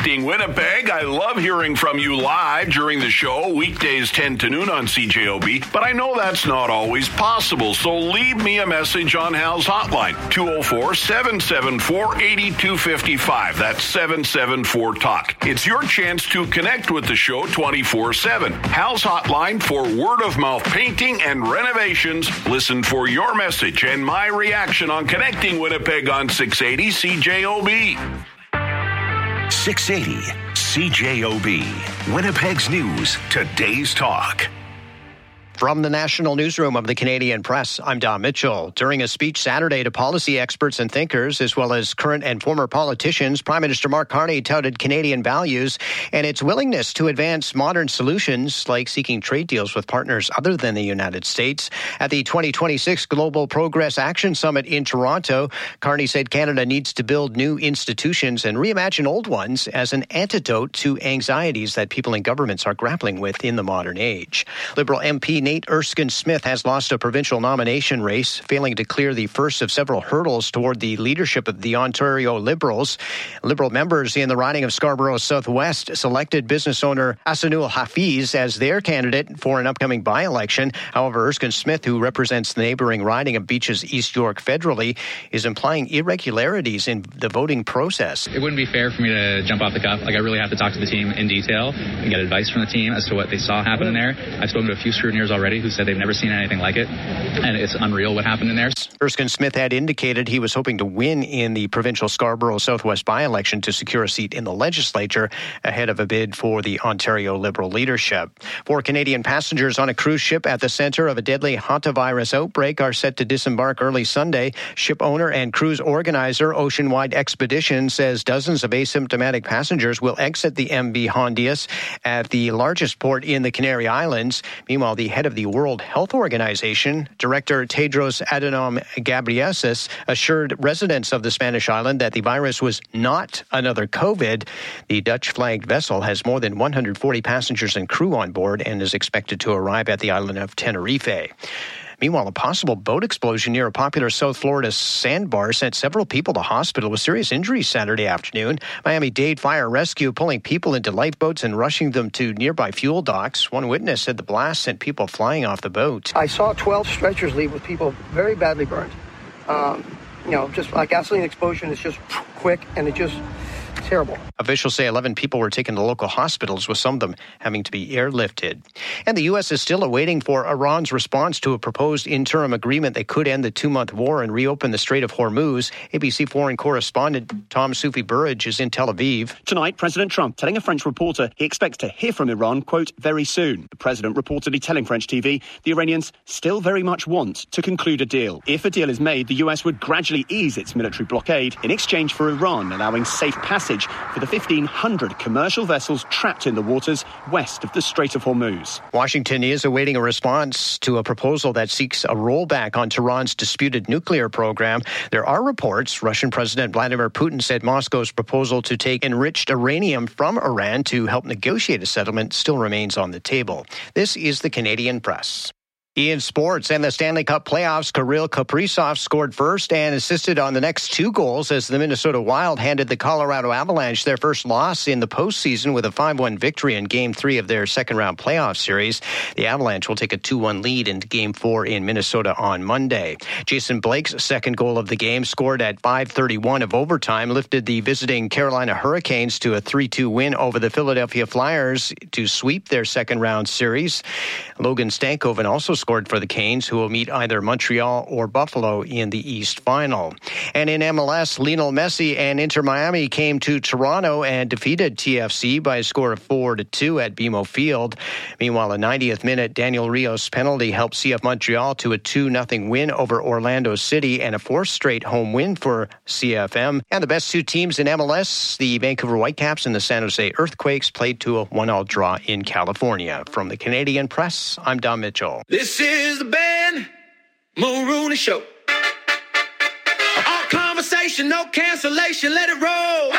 Connecting Winnipeg. I love hearing from you live during the show, weekdays 10 to noon on CJOB, but I know that's not always possible, so leave me a message on Hal's hotline, 204-774-8255. That's 774-TALK. It's your chance to connect with the show 24/7. Hal's hotline for word-of-mouth painting and renovations. Listen for your message and my reaction on Connecting Winnipeg on 680 CJOB. 680 CJOB. Winnipeg's News, today's talk. From the National Newsroom of the Canadian Press, I'm Don Mitchell. During a speech Saturday to policy experts and thinkers, as well as current and former politicians, Prime Minister Mark Carney touted Canadian values and its willingness to advance modern solutions like seeking trade deals with partners other than the United States. At the 2026 Global Progress Action Summit in Toronto, Carney said Canada needs to build new institutions and reimagine old ones as an antidote to anxieties that people in governments are grappling with in the modern age. Liberal MP Nate Erskine-Smith has lost a provincial nomination race, failing to clear the first of several hurdles toward the leadership of the Ontario Liberals. Liberal members in the riding of Scarborough Southwest selected business owner Ahsanul Hafiz as their candidate for an upcoming by-election. However, Erskine-Smith, who represents the neighboring riding of Beach's East York federally, is implying irregularities in the voting process. It wouldn't be fair for me to jump off the cuff. I really have to talk to the team in detail and get advice from the team as to what they saw happen in there. I've spoken to a few scrutineers already who said they've never seen anything like it, and it's unreal what happened in there. Erskine-Smith had indicated he was hoping to win in the provincial Scarborough Southwest by-election to secure a seat in the legislature ahead of a bid for the Ontario Liberal leadership. 4 Canadian passengers on a cruise ship at the centre of a deadly hantavirus outbreak are set to disembark early Sunday. Ship owner and cruise organizer Oceanwide Expedition says dozens of asymptomatic passengers will exit the MV Hondias at the largest port in the Canary Islands. Meanwhile, the head of the World Health Organization, Director Tedros Adhanom Ghebreyesus, assured residents of the Spanish island that the virus was not another COVID. The Dutch-flagged vessel has more than 140 passengers and crew on board and is expected to arrive at the island of Tenerife. Meanwhile, a possible boat explosion near a popular South Florida sandbar sent several people to hospital with serious injuries Saturday afternoon. Miami-Dade Fire Rescue pulling people into lifeboats and rushing them to nearby fuel docks. One witness said the blast sent people flying off the boat. I saw 12 stretchers leave with people very badly burned. Just like gasoline explosion, it's just quick and it's terrible. Officials say 11 people were taken to local hospitals, with some of them having to be airlifted. And the U.S. is still awaiting for Iran's response to a proposed interim agreement that could end the 2-month war and reopen the Strait of Hormuz. ABC foreign correspondent Tom Soufi Burridge is in Tel Aviv. Tonight, President Trump telling a French reporter he expects to hear from Iran, quote, very soon. The president reportedly telling French TV the Iranians still very much want to conclude a deal. If a deal is made, the U.S. would gradually ease its military blockade in exchange for Iran allowing safe passage for the 1,500 commercial vessels trapped in the waters west of the Strait of Hormuz. Washington is awaiting a response to a proposal that seeks a rollback on Tehran's disputed nuclear program. There are reports Russian President Vladimir Putin said Moscow's proposal to take enriched uranium from Iran to help negotiate a settlement still remains on the table. This is the Canadian Press. In sports and the Stanley Cup playoffs, Kirill Kaprizov scored first and assisted on the next 2 goals as the Minnesota Wild handed the Colorado Avalanche their first loss in the postseason with a 5-1 victory in Game 3 of their second-round playoff series. The Avalanche will take a 2-1 lead into Game 4 in Minnesota on Monday. Jason Blake's second goal of the game, scored at 5:31 of overtime, lifted the visiting Carolina Hurricanes to a 3-2 win over the Philadelphia Flyers to sweep their second-round series. Logan Stankoven also scored for the Canes, who will meet either Montreal or Buffalo in the East Final. And in MLS, Lionel Messi and Inter Miami came to Toronto and defeated TFC by a score of 4-2 at BMO Field. Meanwhile, a 90th minute Daniel Rios penalty helped CF Montreal to a 2-0 win over Orlando City and a 4th straight home win for CFM. And the best 2 teams in MLS, the Vancouver Whitecaps and the San Jose Earthquakes, played to a 1-1 draw in California. From the Canadian Press, I'm Don Mitchell. This is the Ben Mulrooney Show. All conversation, no cancellation, let it roll.